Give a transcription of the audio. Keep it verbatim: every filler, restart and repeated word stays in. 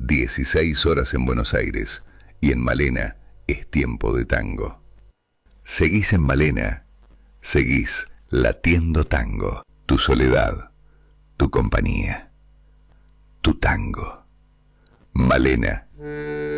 dieciséis horas en Buenos Aires y en Malena es tiempo de tango. Seguís en Malena, seguís latiendo tango. Tu soledad, tu compañía, tu tango. Malena.